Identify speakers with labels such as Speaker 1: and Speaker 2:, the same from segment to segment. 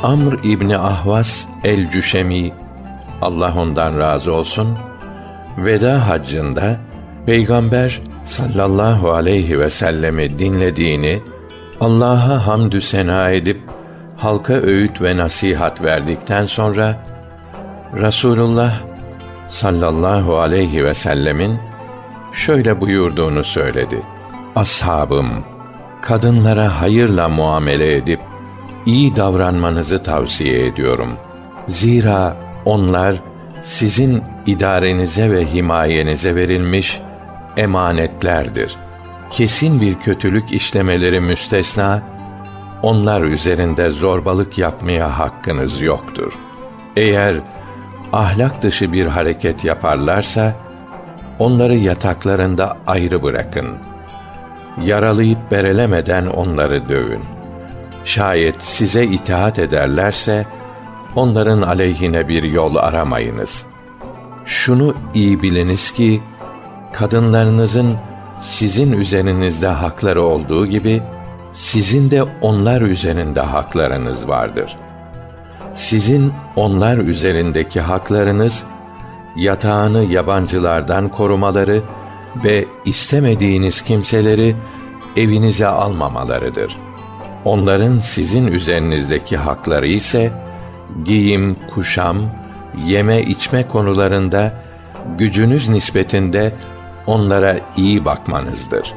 Speaker 1: Amr İbni Ahvas el-Cüşemi, Allah ondan razı olsun, veda haccında Peygamber sallallahu aleyhi ve sellemi dinlediğini, Allah'a hamdü sena edip halka öğüt ve nasihat verdikten sonra Resulullah sallallahu aleyhi ve sellemin şöyle buyurduğunu söyledi: Ashabım, kadınlara hayırla muamele edip iyi davranmanızı tavsiye ediyorum. Zira onlar sizin idarenize ve himayenize verilmiş emanetlerdir. Kesin bir kötülük işlemeleri müstesna, onlar üzerinde zorbalık yapmaya hakkınız yoktur. Eğer ahlak dışı bir hareket yaparlarsa, onları yataklarında ayrı bırakın. Yaralayıp berelemeden onları dövün. Şayet size itaat ederlerse, onların aleyhine bir yol aramayınız. Şunu iyi biliniz ki, kadınlarınızın sizin üzerinizde hakları olduğu gibi, sizin de onlar üzerinde haklarınız vardır. Sizin onlar üzerindeki haklarınız, yatağını yabancılardan korumaları ve istemediğiniz kimseleri evinize almamalarıdır. Onların sizin üzerinizdeki hakları ise, giyim, kuşam, yeme içme konularında, gücünüz nispetinde onlara iyi bakmanızdır.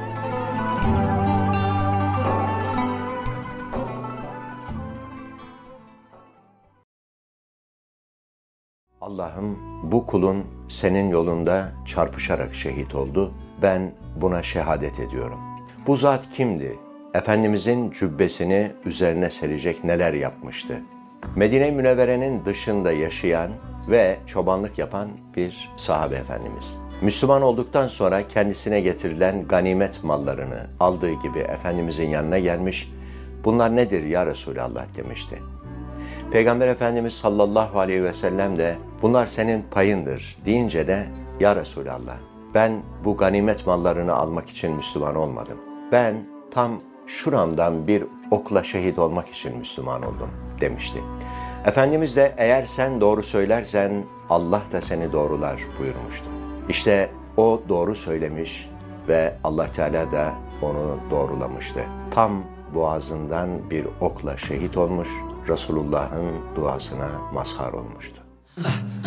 Speaker 2: Allah'ım, bu kulun senin yolunda çarpışarak şehit oldu. Ben buna şehadet ediyorum. Bu zat kimdi? Efendimizin cübbesini üzerine serecek neler yapmıştı? Medine-i Münevvere'nin dışında yaşayan ve çobanlık yapan bir sahabe efendimiz. Müslüman olduktan sonra kendisine getirilen ganimet mallarını aldığı gibi Efendimizin yanına gelmiş, bunlar nedir ya Resulallah demişti. Peygamber Efendimiz sallallahu aleyhi ve sellem de bunlar senin payındır deyince de ya Resulallah, ben bu ganimet mallarını almak için Müslüman olmadım. Ben tam şuramdan bir okla şehit olmak için Müslüman oldum demişti. Efendimiz de eğer sen doğru söylersen Allah da seni doğrular buyurmuştu. İşte o doğru söylemiş ve Allah Teala da onu doğrulamıştı. Tam boğazından bir okla şehit olmuş, Resulullah'ın duasına mazhar olmuştu.